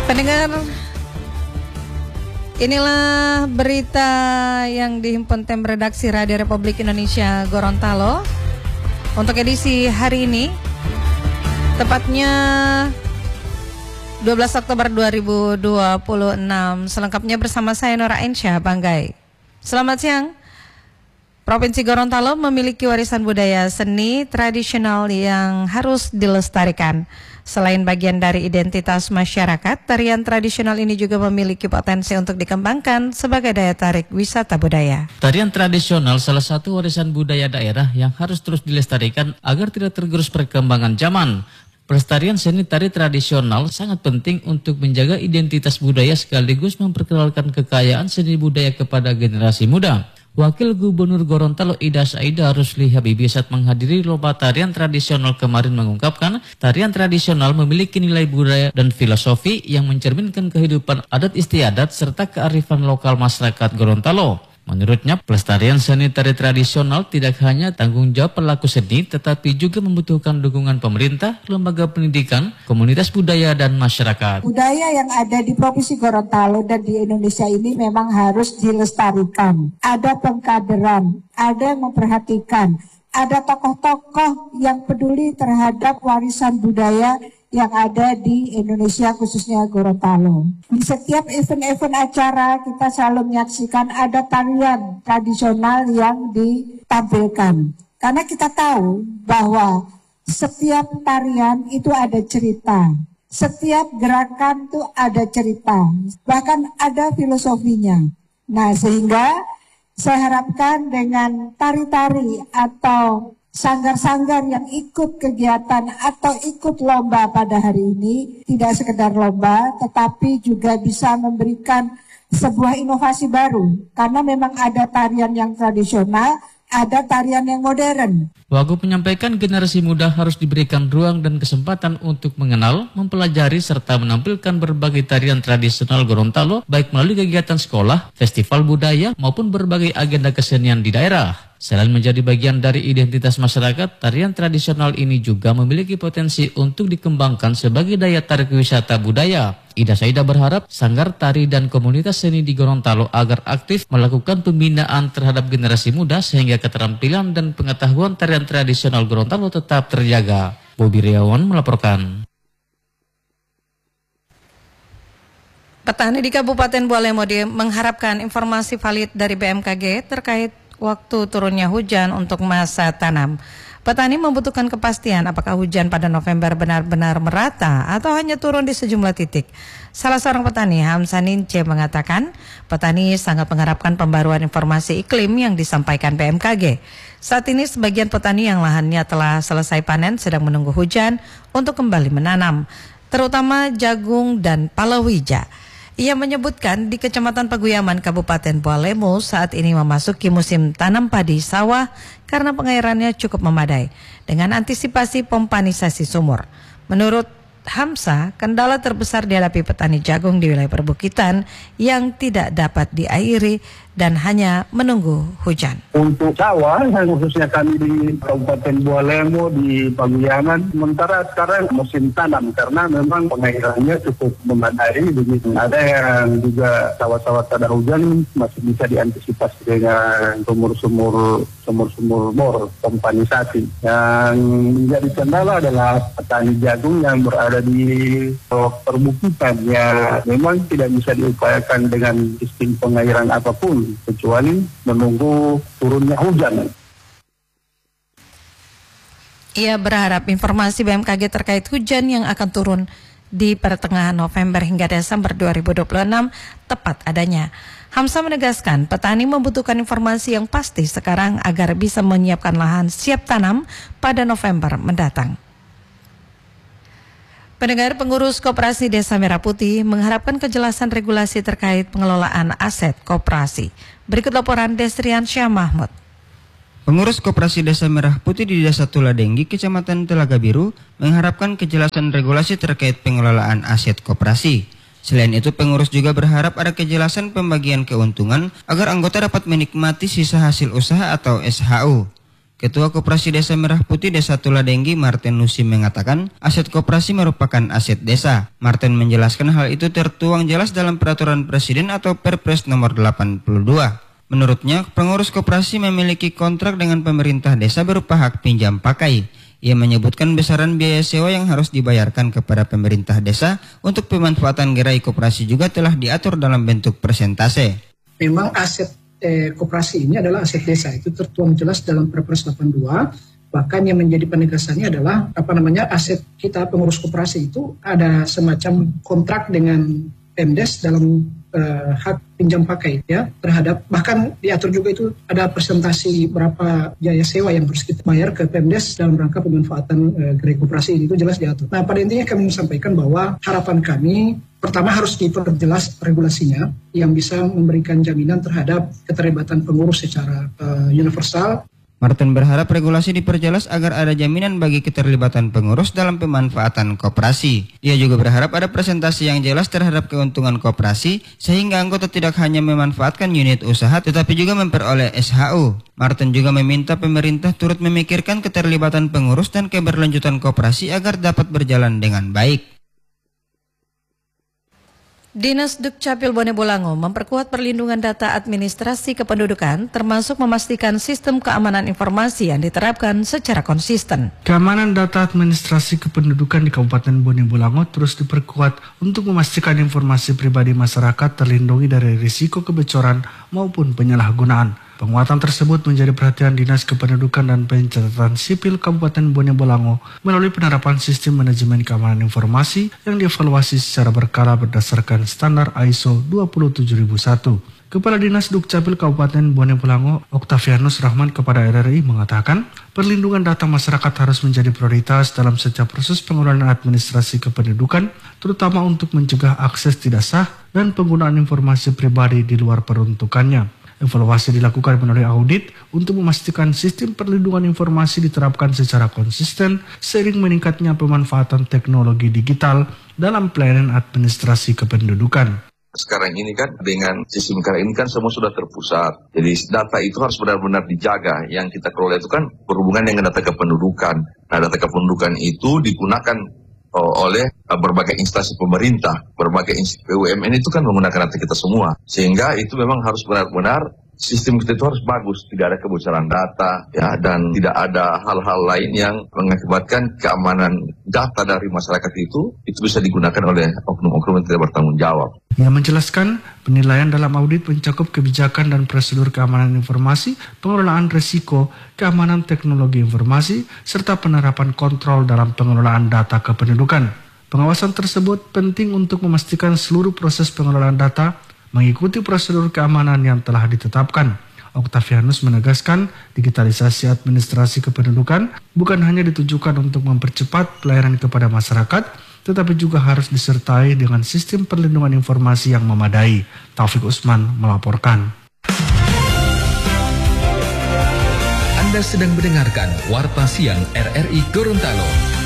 Pendengar, inilah berita yang dihimpun tim redaksi Radio Republik Indonesia Gorontalo untuk edisi hari ini, tepatnya 12 Oktober 2026. Selengkapnya bersama saya Nora Ensyah Banggai. Selamat siang. Provinsi Gorontalo memiliki warisan budaya seni tradisional yang harus dilestarikan. Selain bagian dari identitas masyarakat, tarian tradisional ini juga memiliki potensi untuk dikembangkan sebagai daya tarik wisata budaya. Tarian tradisional salah satu warisan budaya daerah yang harus terus dilestarikan agar tidak tergerus perkembangan zaman. Pelestarian seni tari tradisional sangat penting untuk menjaga identitas budaya sekaligus memperkenalkan kekayaan seni budaya kepada generasi muda. Wakil Gubernur Gorontalo Ida Saida Rusli Habibi saat menghadiri lomba tarian tradisional kemarin mengungkapkan tarian tradisional memiliki nilai budaya dan filosofi yang mencerminkan kehidupan adat istiadat serta kearifan lokal masyarakat Gorontalo. Menurutnya, pelestarian seni tari tradisional tidak hanya tanggung jawab pelaku seni, tetapi juga membutuhkan dukungan pemerintah, lembaga pendidikan, komunitas budaya, dan masyarakat. Budaya yang ada di Provinsi Gorontalo dan di Indonesia ini memang harus dilestarikan. Ada pengkaderan, ada yang memperhatikan, ada tokoh-tokoh yang peduli terhadap warisan budaya yang ada di Indonesia, khususnya Gorontalo. Di setiap event-event acara kita selalu menyaksikan ada tarian tradisional yang ditampilkan. Karena kita tahu bahwa setiap tarian itu ada cerita. Setiap gerakan itu ada cerita. Bahkan ada filosofinya. Nah, sehingga saya harapkan dengan tari-tari atau sanggar-sanggar yang ikut kegiatan atau ikut lomba pada hari ini tidak sekedar lomba, tetapi juga bisa memberikan sebuah inovasi baru. Karena memang ada tarian yang tradisional, ada tarian yang modern. Wagub menyampaikan generasi muda harus diberikan ruang dan kesempatan untuk mengenal, mempelajari, serta menampilkan berbagai tarian tradisional Gorontalo, baik melalui kegiatan sekolah, festival budaya, maupun berbagai agenda kesenian di daerah. Selain menjadi bagian dari identitas masyarakat, tarian tradisional ini juga memiliki potensi untuk dikembangkan sebagai daya tarik wisata budaya. Ida Saida berharap sanggar tari dan komunitas seni di Gorontalo agar aktif melakukan pembinaan terhadap generasi muda sehingga keterampilan dan pengetahuan tarian tradisional Gorontalo tetap terjaga. Bobi Riawan melaporkan. Petani di Kabupaten Bualemode mengharapkan informasi valid dari BMKG terkait waktu turunnya hujan untuk masa tanam. Petani membutuhkan kepastian apakah hujan pada November benar-benar merata atau hanya turun di sejumlah titik. Salah seorang petani, Hamsa Nince, mengatakan petani sangat mengharapkan pembaruan informasi iklim yang disampaikan BMKG. Saat ini sebagian petani yang lahannya telah selesai panen sedang menunggu hujan untuk kembali menanam, terutama jagung dan palawija. Ia menyebutkan di Kecamatan Paguyaman, Kabupaten Bualemo saat ini memasuki musim tanam padi sawah karena pengairannya cukup memadai dengan antisipasi pompanisasi sumur. Menurut Hamsa, kendala terbesar dihadapi petani jagung di wilayah perbukitan yang tidak dapat diairi dan hanya menunggu hujan. Untuk sawah, khususnya kami di Kabupaten Bualemo, di Paguyaman, sementara sekarang musim tanam karena memang pengairannya cukup memadai. Begitu. Ada yang juga sawah-sawah tak ada hujan masih bisa diantisipasi dengan sumur-sumur bor, pompanisasi. Yang menjadi kendala adalah petani jagung yang berada di perbukitan yang memang tidak bisa diupayakan dengan sistem pengairan apapun kecuali menunggu turunnya hujan. Ia berharap informasi BMKG terkait hujan yang akan turun di pertengahan November hingga Desember 2026 tepat adanya. Hamsa menegaskan petani membutuhkan informasi yang pasti sekarang agar bisa menyiapkan lahan siap tanam pada November mendatang. Pendengar, pengurus Koperasi Desa Merah Putih mengharapkan kejelasan regulasi terkait pengelolaan aset koperasi. Berikut laporan Desrian Syah Mahmud. Pengurus Koperasi Desa Merah Putih di Desa Tuladenggi, Kecamatan Telaga Biru, mengharapkan kejelasan regulasi terkait pengelolaan aset koperasi. Selain itu, pengurus juga berharap ada kejelasan pembagian keuntungan agar anggota dapat menikmati sisa hasil usaha atau SHU. Ketua Koperasi Desa Merah Putih Desa Tuladenggi Martin Nusi mengatakan aset koperasi merupakan aset desa. Martin menjelaskan hal itu tertuang jelas dalam Peraturan Presiden atau Perpres nomor 82. Menurutnya, pengurus koperasi memiliki kontrak dengan pemerintah desa berupa hak pinjam pakai. Ia menyebutkan besaran biaya sewa yang harus dibayarkan kepada pemerintah desa untuk pemanfaatan gerai koperasi juga telah diatur dalam bentuk persentase. Memang aset koperasi ini adalah aset desa, itu tertuang jelas dalam Perpres 82. Bahkan yang menjadi penegasannya adalah aset kita pengurus koperasi itu ada semacam kontrak dengan Pemdes dalam hak pinjam pakai ya terhadap, bahkan diatur juga itu ada presentasi berapa biaya sewa yang harus kita bayar ke Pemdes dalam rangka pemanfaatan gerai koperasi ini, itu jelas diatur. Nah, pada intinya kami sampaikan bahwa harapan kami pertama harus diperjelas regulasinya yang bisa memberikan jaminan terhadap keterlibatan pengurus secara universal. Martin berharap regulasi diperjelas agar ada jaminan bagi keterlibatan pengurus dalam pemanfaatan koperasi. Dia juga berharap ada presentasi yang jelas terhadap keuntungan koperasi sehingga anggota tidak hanya memanfaatkan unit usaha tetapi juga memperoleh SHU. Martin juga meminta pemerintah turut memikirkan keterlibatan pengurus dan keberlanjutan koperasi agar dapat berjalan dengan baik. Dinas Dukcapil Bone Bolango memperkuat perlindungan data administrasi kependudukan termasuk memastikan sistem keamanan informasi yang diterapkan secara konsisten. Keamanan data administrasi kependudukan di Kabupaten Bone Bolango terus diperkuat untuk memastikan informasi pribadi masyarakat terlindungi dari risiko kebocoran maupun penyalahgunaan. Penguatan tersebut menjadi perhatian Dinas Kependudukan dan Pencatatan Sipil Kabupaten Bone Bolango melalui penerapan sistem manajemen keamanan informasi yang dievaluasi secara berkala berdasarkan standar ISO 27001. Kepala Dinas Dukcapil Kabupaten Bone Bolango, Oktavianus Rahman kepada RRI mengatakan, perlindungan data masyarakat harus menjadi prioritas dalam setiap proses pengelolaan administrasi kependudukan, terutama untuk mencegah akses tidak sah dan penggunaan informasi pribadi di luar peruntukannya. Evaluasi dilakukan melalui audit untuk memastikan sistem perlindungan informasi diterapkan secara konsisten seiring meningkatnya pemanfaatan teknologi digital dalam pelayanan administrasi kependudukan. Sekarang ini kan dengan sistem sekarang ini kan semua sudah terpusat. Jadi data itu harus benar-benar dijaga. Yang kita kelola itu kan berhubungan dengan data kependudukan. Nah, data kependudukan itu digunakan oleh berbagai instansi pemerintah, berbagai BUMN itu kan menggunakan data kita semua. Sehingga itu memang harus benar-benar sistem kita itu harus bagus, tidak ada kebocoran data ya, dan tidak ada hal-hal lain yang mengakibatkan keamanan data dari masyarakat itu bisa digunakan oleh oknum-oknum yang tidak bertanggung jawab. Ia menjelaskan penilaian dalam audit mencakup kebijakan dan prosedur keamanan informasi, pengelolaan risiko, keamanan teknologi informasi, serta penerapan kontrol dalam pengelolaan data kependudukan. Pengawasan tersebut penting untuk memastikan seluruh proses pengelolaan data mengikuti prosedur keamanan yang telah ditetapkan. Oktavianus menegaskan digitalisasi administrasi kependudukan bukan hanya ditujukan untuk mempercepat pelayanan kepada masyarakat, tetapi juga harus disertai dengan sistem perlindungan informasi yang memadai. Taufik Usman melaporkan. Anda sedang mendengarkan Warta Siang RRI Gorontalo.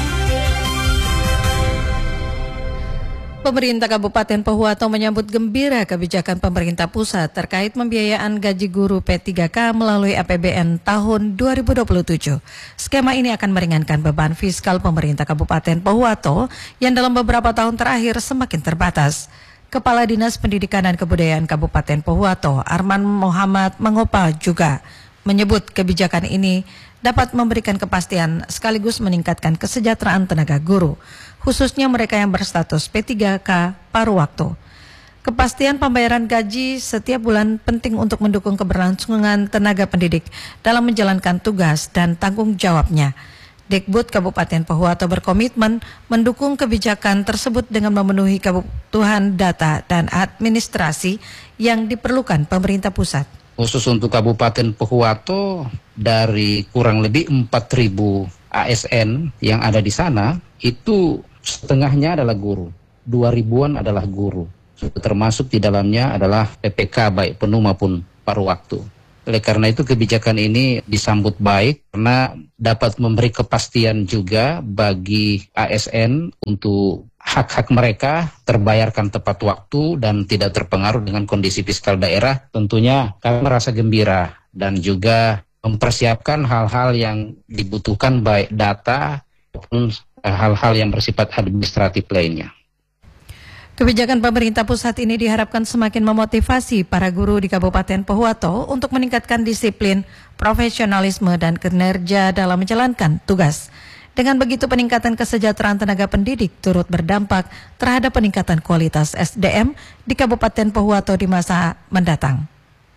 Pemerintah Kabupaten Pohuwato menyambut gembira kebijakan pemerintah pusat terkait pembiayaan gaji guru P3K melalui APBN tahun 2027. Skema ini akan meringankan beban fiskal pemerintah Kabupaten Pohuwato yang dalam beberapa tahun terakhir semakin terbatas. Kepala Dinas Pendidikan dan Kebudayaan Kabupaten Pohuwato, Arman Muhammad Mangopa juga menyebut kebijakan ini dapat memberikan kepastian sekaligus meningkatkan kesejahteraan tenaga guru, khususnya mereka yang berstatus P3K paruh waktu. Kepastian pembayaran gaji setiap bulan penting untuk mendukung keberlangsungan tenaga pendidik dalam menjalankan tugas dan tanggung jawabnya. Dikbud Kabupaten Pohuwato berkomitmen mendukung kebijakan tersebut dengan memenuhi kebutuhan data dan administrasi yang diperlukan pemerintah pusat. Khusus untuk Kabupaten Pohuwato, dari kurang lebih 4.000 ASN yang ada di sana, itu setengahnya adalah guru, 2.000-an adalah guru. Termasuk di dalamnya adalah PPK baik penuh maupun paruh waktu. Oleh karena itu kebijakan ini disambut baik karena dapat memberi kepastian juga bagi ASN untuk hak-hak mereka terbayarkan tepat waktu dan tidak terpengaruh dengan kondisi fiskal daerah. Tentunya kami merasa gembira dan juga mempersiapkan hal-hal yang dibutuhkan baik data maupun hal-hal yang bersifat administratif lainnya. Kebijakan pemerintah pusat ini diharapkan semakin memotivasi para guru di Kabupaten Pohuwato untuk meningkatkan disiplin, profesionalisme, dan kinerja dalam menjalankan tugas. Dengan begitu, peningkatan kesejahteraan tenaga pendidik turut berdampak terhadap peningkatan kualitas SDM di Kabupaten Pohuwato di masa mendatang.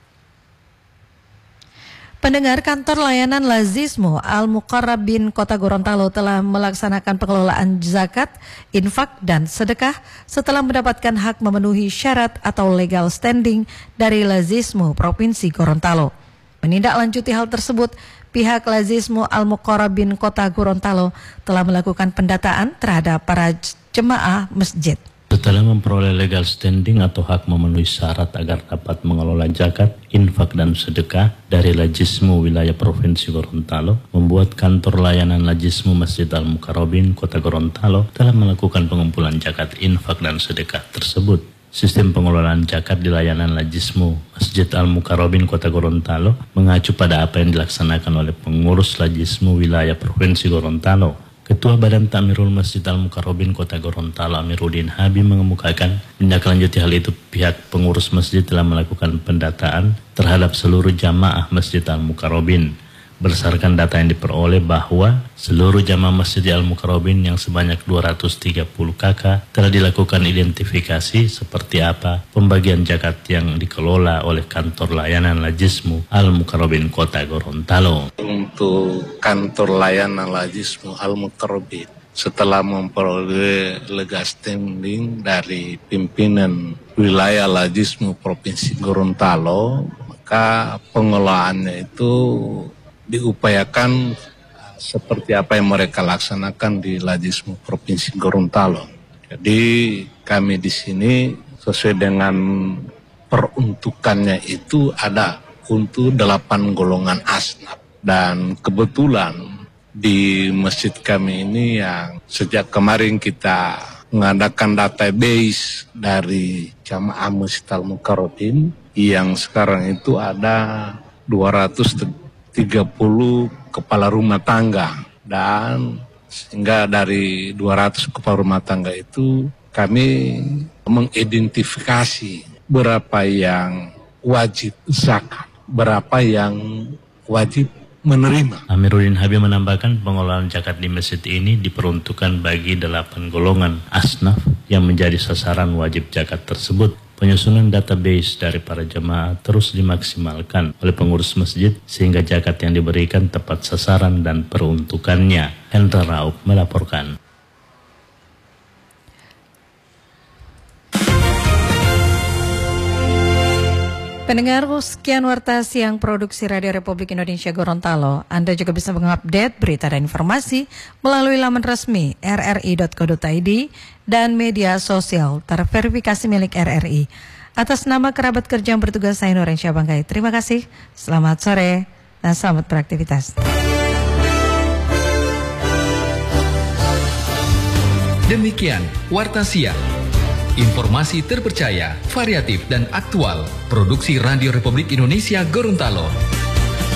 Pendengar, kantor layanan Lazismu Al-Muqarrabin Kota Gorontalo telah melaksanakan pengelolaan zakat, infak, dan sedekah setelah mendapatkan hak memenuhi syarat atau legal standing dari Lazismu Provinsi Gorontalo. Menindaklanjuti hal tersebut, pihak Lazismu Al-Muqarrabin Kota Gorontalo telah melakukan pendataan terhadap para jemaah masjid. Setelah memperoleh legal standing atau hak memenuhi syarat agar dapat mengelola zakat, infak, dan sedekah dari Lazismu wilayah Provinsi Gorontalo, membuat kantor layanan Lazismu Masjid Al-Muqarrabin Kota Gorontalo telah melakukan pengumpulan zakat, infak, dan sedekah tersebut. Sistem pengelolaan zakat di layanan Lazismu Masjid Al-Muqarrabin Kota Gorontalo mengacu pada apa yang dilaksanakan oleh pengurus Lazismu wilayah Provinsi Gorontalo. Ketua Badan Takmirul Masjid Al-Muqarrabin Kota Gorontalo Amiruddin Habib mengemukakan, menindaklanjuti hal itu pihak pengurus masjid telah melakukan pendataan terhadap seluruh jamaah Masjid Al-Muqarrabin. Berdasarkan data yang diperoleh bahwa seluruh jamaah Masjid Al-Muqarrabin yang sebanyak 230 KK telah dilakukan identifikasi seperti apa pembagian zakat yang dikelola oleh kantor layanan Lazismu Al-Muqarrabin Kota Gorontalo. Untuk kantor layanan Lazismu Al-Muqarrabin, setelah memperoleh legal standing dari pimpinan wilayah Lazismu Provinsi Gorontalo, maka pengelolaannya itu diupayakan seperti apa yang mereka laksanakan di Lazismu Provinsi Gorontalo. Jadi kami di sini sesuai dengan peruntukannya itu ada untuk 8 golongan asnaf, dan kebetulan di masjid kami ini yang sejak kemarin kita mengadakan database dari jamaah Masjid Al-Muqarrabin yang sekarang itu ada 230 kepala rumah tangga, dan sehingga dari 200 kepala rumah tangga itu kami mengidentifikasi berapa yang wajib zakat, berapa yang wajib menerima. Amiruddin Habib menambahkan pengelolaan zakat di masjid ini diperuntukkan bagi 8 golongan asnaf yang menjadi sasaran wajib zakat tersebut. Penyusunan database dari para jemaah terus dimaksimalkan oleh pengurus masjid sehingga zakat yang diberikan tepat sasaran dan peruntukannya. Hendra Rauk melaporkan. Pendengar, sekian warta siang produksi Radio Republik Indonesia Gorontalo. Anda juga bisa mengupdate berita dan informasi melalui laman resmi rri.co.id dan media sosial terverifikasi milik RRI. Atas nama kerabat kerja yang bertugas, saya Nurensya Banggai. Terima kasih, selamat sore, dan selamat beraktivitas. Demikian Warta Siang. Informasi terpercaya, variatif, dan aktual. Produksi Radio Republik Indonesia Gorontalo.